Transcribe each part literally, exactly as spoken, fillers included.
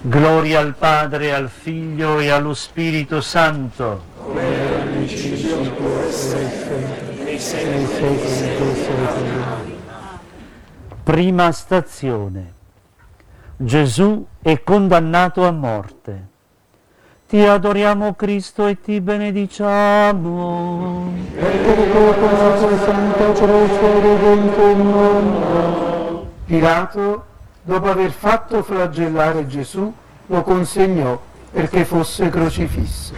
Gloria al Padre, al Figlio e allo Spirito Santo. Come era nel principio, ora e sempre, nei secoli dei secoli. Prima stazione. Gesù è condannato a morte. Ti adoriamo, Cristo, e ti benediciamo. Perché con la tua santa croce redento il mondo. Pilato, dopo aver fatto flagellare Gesù, lo consegnò perché fosse crocifisso.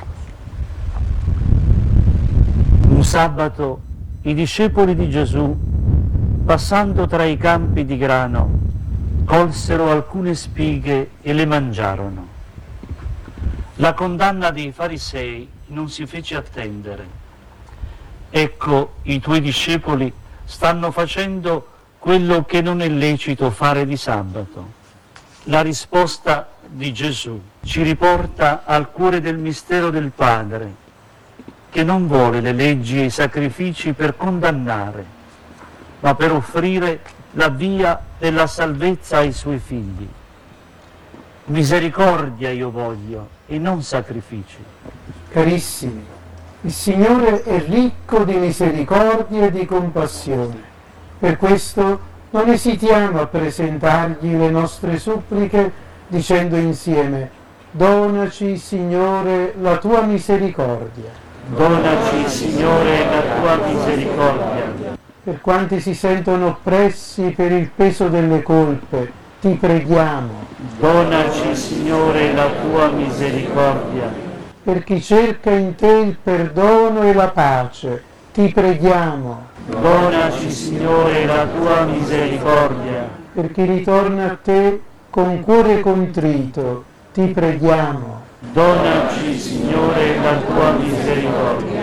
Un sabato i discepoli di Gesù, passando tra i campi di grano, colsero alcune spighe e le mangiarono. La condanna dei farisei non si fece attendere. Ecco, i tuoi discepoli stanno facendo quello che non è lecito fare di sabato. La risposta di Gesù ci riporta al cuore del mistero del Padre, che non vuole le leggi e i sacrifici per condannare, ma per offrire la via della salvezza ai suoi figli. Misericordia io voglio e non sacrifici. Carissimi, il Signore è ricco di misericordia e di compassione. Per questo non esitiamo a presentargli le nostre suppliche dicendo insieme: donaci, Signore, la tua misericordia. Donaci, Signore, la tua misericordia. Per quanti si sentono oppressi per il peso delle colpe, ti preghiamo. Donaci, Signore, la tua misericordia. Per chi cerca in te il perdono e la pace, ti preghiamo. Donaci, Signore, la tua misericordia. Per chi ritorna a te con cuore contrito, ti preghiamo. Donaci, Signore, la tua misericordia.